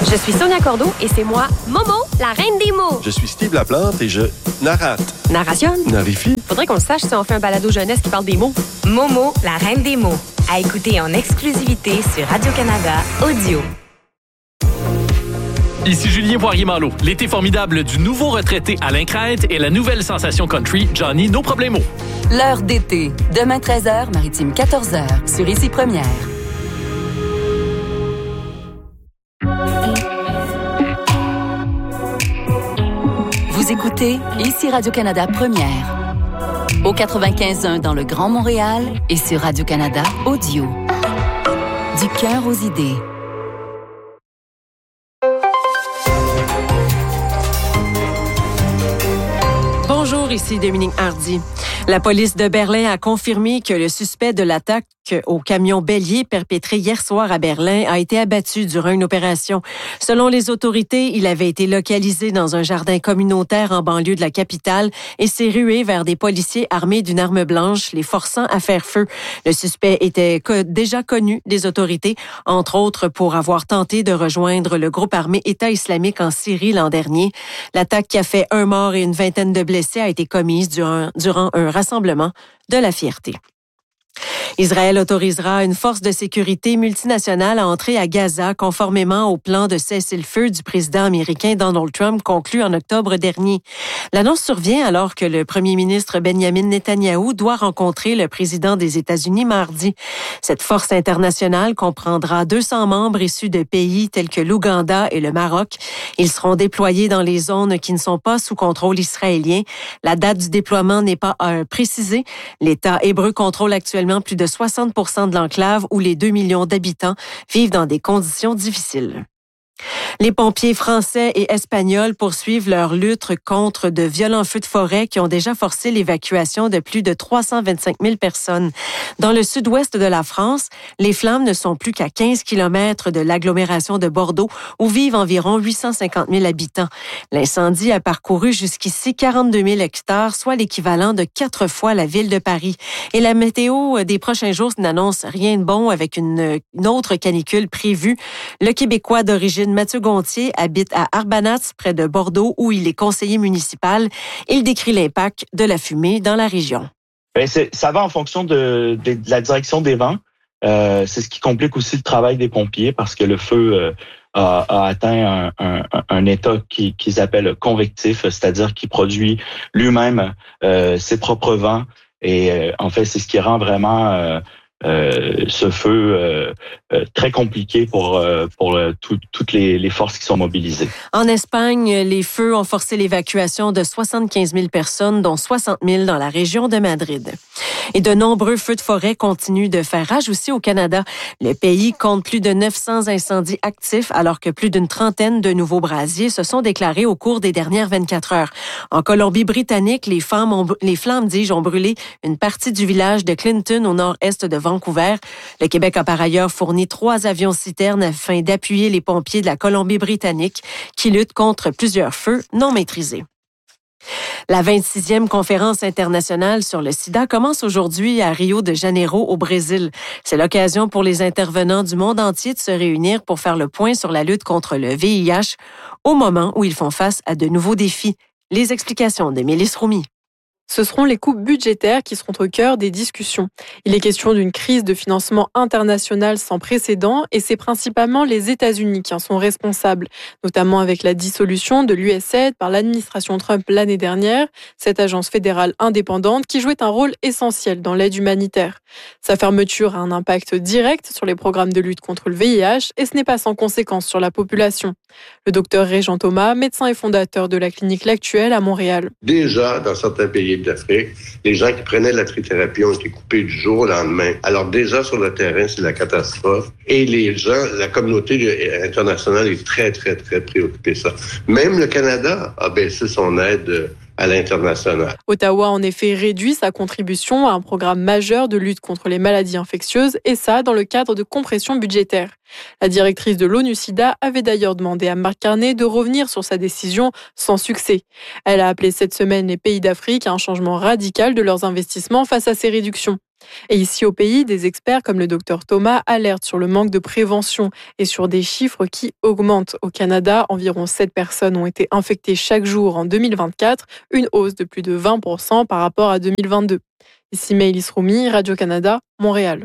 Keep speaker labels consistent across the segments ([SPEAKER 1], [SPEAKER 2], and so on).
[SPEAKER 1] Je suis Sonia Cordeau et c'est moi, Momo, la reine des mots.
[SPEAKER 2] Je suis Steve Laplante et je narrate.
[SPEAKER 1] Narration?
[SPEAKER 2] Narifie?
[SPEAKER 1] Faudrait qu'on le sache si on fait un balado jeunesse qui parle des mots.
[SPEAKER 3] Momo, la reine des mots. À écouter en exclusivité sur Radio-Canada Audio.
[SPEAKER 4] Ici Julien Poirier-Malo. L'été formidable du nouveau retraité Alain Crête et la nouvelle sensation country Johnny No Problemo.
[SPEAKER 5] L'heure d'été. Demain 13h, Maritime 14h, sur Ici Première. Vous écoutez Ici Radio-Canada Première. Au 95.1 dans le Grand Montréal et sur Radio-Canada Audio. Du cœur aux idées.
[SPEAKER 6] Bonjour, ici Dominique Hardy. La police de Berlin a confirmé que le suspect de l'attaque au camion bélier perpétré hier soir à Berlin a été abattu durant une opération. Selon les autorités, il avait été localisé dans un jardin communautaire en banlieue de la capitale et s'est rué vers des policiers armés d'une arme blanche, les forçant à faire feu. Le suspect était déjà connu des autorités, entre autres pour avoir tenté de rejoindre le groupe armé État islamique en Syrie l'an dernier. L'attaque qui a fait un mort et une vingtaine de blessés a été commise durant un rassemblement de la fierté. Israël autorisera une force de sécurité multinationale à entrer à Gaza conformément au plan de cessez-le-feu du président américain Donald Trump conclu en octobre dernier. L'annonce survient alors que le premier ministre Benjamin Netanyahou doit rencontrer le président des États-Unis mardi. Cette force internationale comprendra 200 membres issus de pays tels que l'Ouganda et le Maroc. Ils seront déployés dans les zones qui ne sont pas sous contrôle israélien. La date du déploiement n'est pas précisée. L'État hébreu contrôle actuellement plus de 60% de l'enclave où les 2 millions d'habitants vivent dans des conditions difficiles. Les pompiers français et espagnols poursuivent leur lutte contre de violents feux de forêt qui ont déjà forcé l'évacuation de plus de 325 000 personnes. Dans le sud-ouest de la France, les flammes ne sont plus qu'à 15 km de l'agglomération de Bordeaux où vivent environ 850 000 habitants. L'incendie a parcouru jusqu'ici 42 000 hectares, soit l'équivalent de 4 fois la ville de Paris. Et la météo des prochains jours n'annonce rien de bon avec une autre canicule prévue. Le Québécois d'origine Mathieu Gontier habite à Arbanats, près de Bordeaux, où il est conseiller municipal. Il décrit l'impact de la fumée dans la région.
[SPEAKER 7] Ça va en fonction de la direction des vents. C'est ce qui complique aussi le travail des pompiers parce que le feu a atteint un état qu'ils appellent convectif, c'est-à-dire qu'il produit lui-même ses propres vents. Et en fait, c'est ce qui rend vraiment ce feu très compliqué pour toutes les forces qui sont mobilisées.
[SPEAKER 6] En Espagne, les feux ont forcé l'évacuation de 75 000 personnes, dont 60 000 dans la région de Madrid. Et de nombreux feux de forêt continuent de faire rage aussi au Canada. Le pays compte plus de 900 incendies actifs, alors que plus d'une trentaine de nouveaux brasiers se sont déclarés au cours des dernières 24 heures. En Colombie-Britannique, les flammes ont brûlé une partie du village de Clinton au nord-est de Vancouver. Le Québec a par ailleurs fourni 3 avions-citernes afin d'appuyer les pompiers de la Colombie-Britannique qui luttent contre plusieurs feux non maîtrisés. La 26e conférence internationale sur le sida commence aujourd'hui à Rio de Janeiro, au Brésil. C'est l'occasion pour les intervenants du monde entier de se réunir pour faire le point sur la lutte contre le VIH au moment où ils font face à de nouveaux défis. Les explications de Mélisse Roumy.
[SPEAKER 8] Ce seront les coupes budgétaires qui seront au cœur des discussions. Il est question d'une crise de financement international sans précédent et c'est principalement les États-Unis qui en sont responsables, notamment avec la dissolution de l'USAID par l'administration Trump l'année dernière, cette agence fédérale indépendante qui jouait un rôle essentiel dans l'aide humanitaire. Sa fermeture a un impact direct sur les programmes de lutte contre le VIH et ce n'est pas sans conséquence sur la population. Le docteur Régent Thomas, médecin et fondateur de la clinique L'Actuelle à Montréal.
[SPEAKER 9] Déjà, dans certains pays d'Afrique, les gens qui prenaient la trithérapie ont été coupés du jour au lendemain. Alors déjà, sur le terrain, c'est la catastrophe. Et les gens, la communauté internationale est très, très, très préoccupée de ça. Même le Canada a baissé son aide à l'international.
[SPEAKER 8] Ottawa a en effet réduit sa contribution à un programme majeur de lutte contre les maladies infectieuses, et ça dans le cadre de compression budgétaire. La directrice de l'ONU-SIDA avait d'ailleurs demandé à Marc Carney de revenir sur sa décision sans succès. Elle a appelé cette semaine les pays d'Afrique à un changement radical de leurs investissements face à ces réductions. Et ici au pays, des experts comme le Dr Thomas alertent sur le manque de prévention et sur des chiffres qui augmentent. Au Canada, environ 7 personnes ont été infectées chaque jour en 2024, une hausse de plus de 20% par rapport à 2022. Ici Maëlys Roumi, Radio-Canada, Montréal.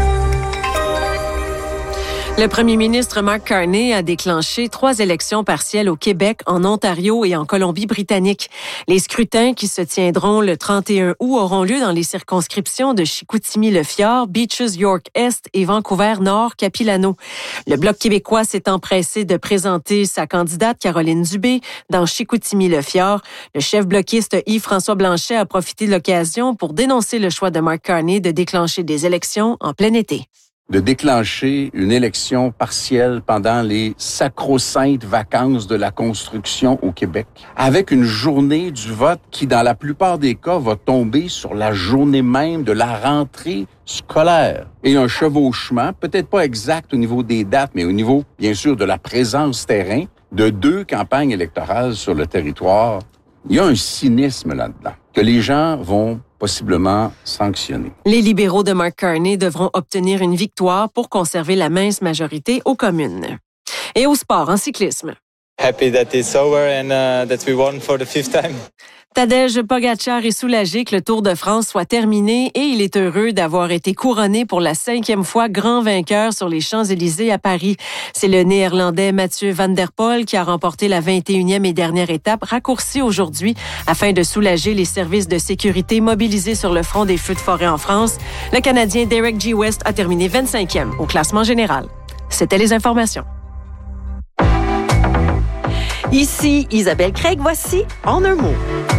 [SPEAKER 6] Le premier ministre Mark Carney a déclenché 3 élections partielles au Québec, en Ontario et en Colombie-Britannique. Les scrutins qui se tiendront le 31 août auront lieu dans les circonscriptions de Chicoutimi-Le-Fjord, Beaches-York-Est et Vancouver-Nord-Capilano. Le Bloc québécois s'est empressé de présenter sa candidate Caroline Dubé dans Chicoutimi-Le-Fjord. Le chef bloquiste Yves-François Blanchet a profité de l'occasion pour dénoncer le choix de Mark Carney de déclencher des élections en plein été.
[SPEAKER 10] De déclencher une élection partielle pendant les sacro-saintes vacances de la construction au Québec, avec une journée du vote qui, dans la plupart des cas, va tomber sur la journée même de la rentrée scolaire. Et un chevauchement, peut-être pas exact au niveau des dates, mais au niveau, bien sûr, de la présence terrain, de 2 campagnes électorales sur le territoire. Il y a un cynisme là-dedans que les gens vont possiblement sanctionner.
[SPEAKER 6] Les libéraux de Mark Carney devront obtenir une victoire pour conserver la mince majorité aux communes. Et au sport, en cyclisme.
[SPEAKER 11] Happy that it's over and that we won for the 5th time.
[SPEAKER 6] Tadej Pogačar est soulagé que le Tour de France soit terminé et il est heureux d'avoir été couronné pour la 5e fois grand vainqueur sur les Champs-Élysées à Paris. C'est le Néerlandais Mathieu van der Poel qui a remporté la 21e et dernière étape, raccourcie aujourd'hui afin de soulager les services de sécurité mobilisés sur le front des feux de forêt en France. Le Canadien Derek G. West a terminé 25e au classement général. C'était les informations.
[SPEAKER 12] Ici Isabelle Craig, voici En un mot.